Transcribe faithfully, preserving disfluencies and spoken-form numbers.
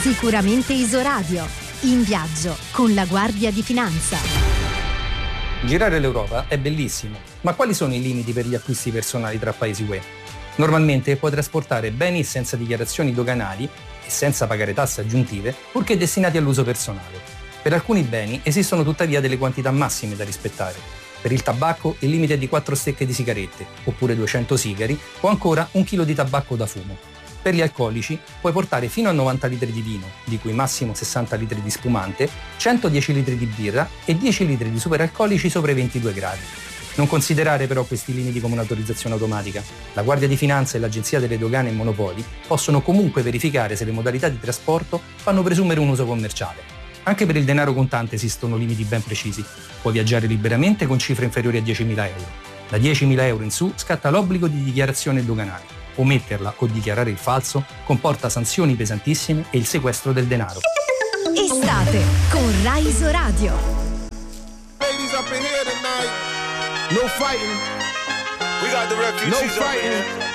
Sicuramente Isoradio. In viaggio con la Guardia di Finanza. Girare l'Europa è bellissimo, ma quali sono i limiti per gli acquisti personali tra paesi U E? Normalmente puoi trasportare beni senza dichiarazioni doganali e senza pagare tasse aggiuntive, purché destinati all'uso personale. Per alcuni beni esistono tuttavia delle quantità massime da rispettare. Per il tabacco il limite è di quattro stecche di sigarette, oppure duecento sigari, o ancora un chilo di tabacco da fumo. Per gli alcolici puoi portare fino a novanta litri di vino, di cui massimo sessanta litri di spumante, centodieci litri di birra e dieci litri di superalcolici sopra i ventidue gradi. Non considerare però questi limiti come un'autorizzazione automatica. La Guardia di Finanza e l'Agenzia delle Dogane e Monopoli possono comunque verificare se le modalità di trasporto fanno presumere un uso commerciale. Anche per il denaro contante esistono limiti ben precisi. Puoi viaggiare liberamente con cifre inferiori a diecimila euro. Da diecimila euro in su scatta l'obbligo di dichiarazione doganale. Ometterla o dichiarare il falso comporta sanzioni pesantissime e il sequestro del denaro. Estate con Rai Isoradio. Ladies up in here tonight. No fighting. We got the refugees no fighting.